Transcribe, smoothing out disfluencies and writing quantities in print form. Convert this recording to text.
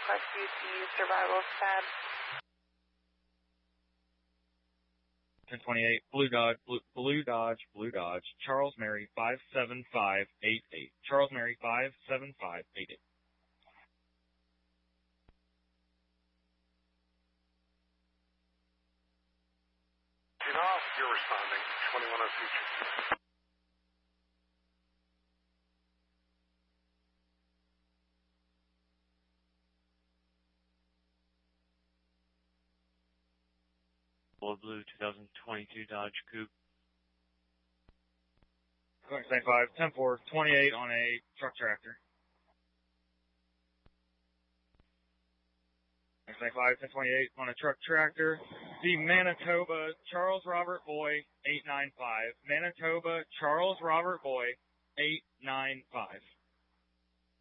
Rescue to survival tab. 1028, Blue Dodge, Charles Mary 57588. Charles Mary 57588. Get off, you're responding. 2102. Blue 2022 Dodge Coupe. 25, 10-4, 28 on a truck tractor. 25, 10-28 on a truck tractor. The Manitoba Charles Robert Boy 895. Manitoba Charles Robert Boy 895.